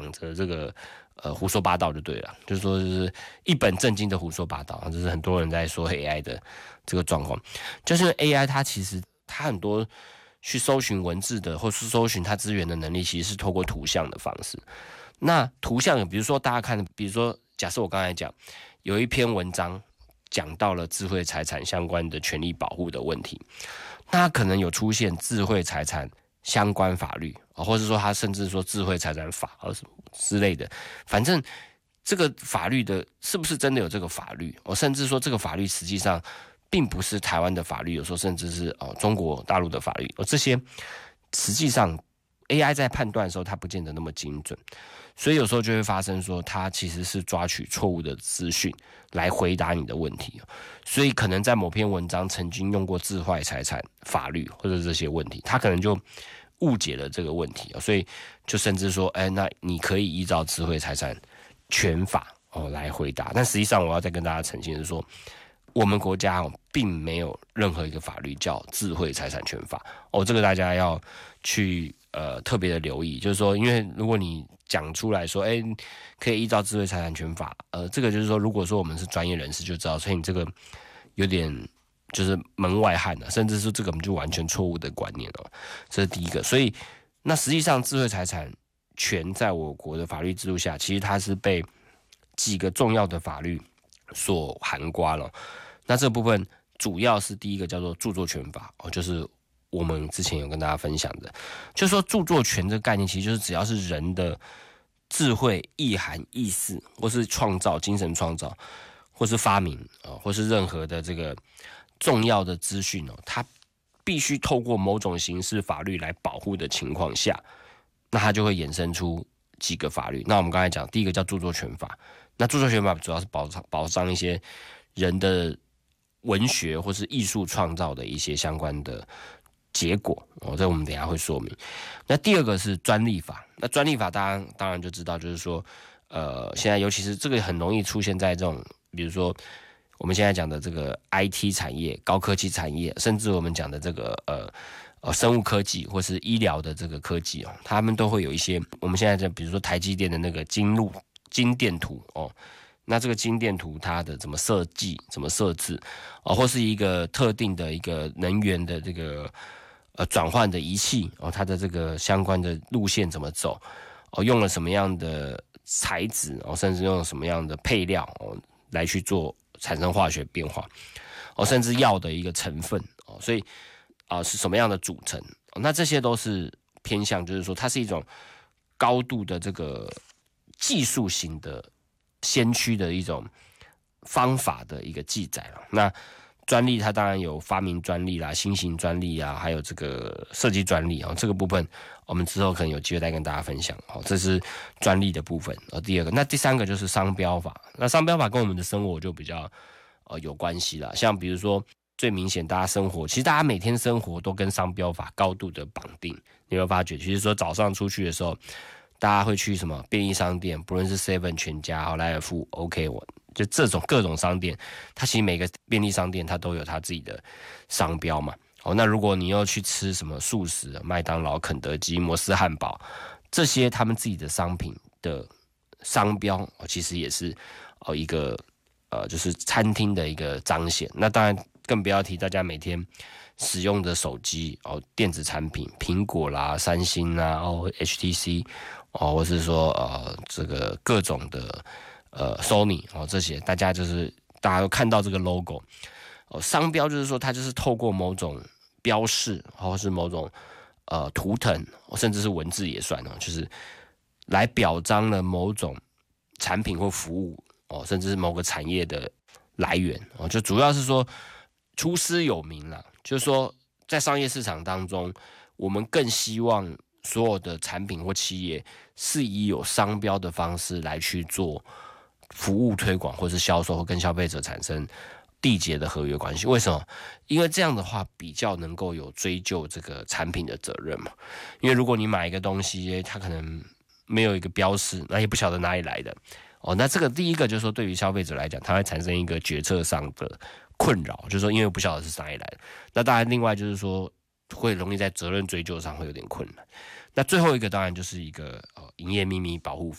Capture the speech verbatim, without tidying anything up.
讲着这个呃胡说八道就对了，就是说就是一本正经的胡说八道，这是很多人在说 A I 的这个状况。就是 A I 它其实它很多去搜寻文字的或是搜寻它资源的能力，其实是透过图像的方式。那图像比如说大家看，比如说假设我刚才讲有一篇文章讲到了智慧财产相关的权利保护的问题，那可能有出现智慧财产相关法律，或者说他甚至说智慧财产法什么之类的，反正这个法律的是不是真的有这个法律，甚至说这个法律实际上并不是台湾的法律，有时候甚至是中国大陆的法律，这些实际上 A I 在判断的时候它不见得那么精准，所以有时候就会发生说它其实是抓取错误的资讯来回答你的问题，所以可能在某篇文章曾经用过智慧财产法律或者这些问题，他可能就误解了这个问题，所以就甚至说哎，那你可以依照智慧财产权法来回答，但实际上我要再跟大家澄清的是说，我们国家并没有任何一个法律叫智慧财产权法哦，这个大家要去呃特别的留意，就是说，因为如果你讲出来说，哎，可以依照智慧财产权法，呃，这个就是说，如果说我们是专业人士就知道，所以你这个有点就是门外汉了，甚至是这个就完全错误的观念哦，这是第一个。所以，那实际上智慧财产权在我国的法律制度下，其实它是被几个重要的法律所涵盖了。那这部分主要是第一个叫做著作权法哦，就是我们之前有跟大家分享的，就是说著作权这个概念，其实就是只要是人的智慧、意涵、意思，或是创造、精神创造，或是发明啊，或是任何的这个重要的资讯哦，它必须透过某种形式法律来保护的情况下，那它就会衍生出几个法律。那我们刚才讲，第一个叫著作权法，那著作权法主要是保障保障一些人的文学或是艺术创造的一些相关的结果哦，这我们等一下会说明。那第二个是专利法，那专利法大家当然就知道，就是说，呃，现在尤其是这个很容易出现在这种，比如说我们现在讲的这个 I T 产业、高科技产业，甚至我们讲的这个呃呃生物科技或是医疗的这个科技哦，他们都会有一些我们现在在比如说台积电的那个晶路晶电图哦。那这个晶电图它的怎么设计、怎么设置，哦，或是一个特定的一个能源的这个呃转换的仪器哦，它的这个相关的路线怎么走，哦，用了什么样的材质哦，甚至用了什么样的配料哦来去做产生化学变化，哦，甚至药的一个成分哦，所以啊，呃，是什么样的组成，哦，那这些都是偏向，就是说它是一种高度的这个技术型的先驱的一种方法的一个记载了。那专利它当然有发明专利啦、新型专利啊，还有这个设计专利啊，这个部分我们之后可能有机会再跟大家分享。好，这是专利的部分。第二个，那第三个就是商标法。那商标法跟我们的生活就比较呃有关系啦。像比如说最明显，大家生活其实大家每天生活都跟商标法高度的绑定。你会发觉，其实说早上出去的时候，大家会去什么便利商店，不论是 seven 全家、莱尔富 OK 我就这种各种商店，它其实每个便利商店它都有它自己的商标嘛。哦，那如果你要去吃什么素食，麦当劳、肯德基、摩斯汉堡，这些他们自己的商品的商标，其实也是哦一个呃就是餐厅的一个彰显。那当然更不要提大家每天使用的手机哦，电子产品，苹果啦、三星啦、哦 H T C 哦，或是说呃这个各种的呃 Sony 哦，这些大家就是大家都看到这个 logo 哦，商标就是说它就是透过某种标示，或是某种呃图腾，甚至是文字也算哦，就是来表彰了某种产品或服务哦，甚至是某个产业的来源哦，就主要是说出师有名啦。就是说，在商业市场当中，我们更希望所有的产品或企业是以有商标的方式来去做服务推广，或是销售，或跟消费者产生缔结的合约关系。为什么？因为这样的话比较能够有追究这个产品的责任嘛。因为如果你买一个东西，它可能没有一个标示，那也不晓得哪里来的哦。那这个第一个就是说，对于消费者来讲，它会产生一个决策上的困扰，就是说因为不晓得是哪里来的。那当然另外就是说会容易在责任追究上会有点困难。那最后一个当然就是一个呃营业秘密保护